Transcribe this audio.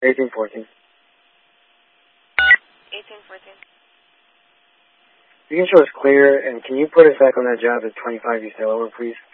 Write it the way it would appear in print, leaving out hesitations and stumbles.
1814. 1814. You can show us clear, and can you put us back on that job at 25 East Delaware, please?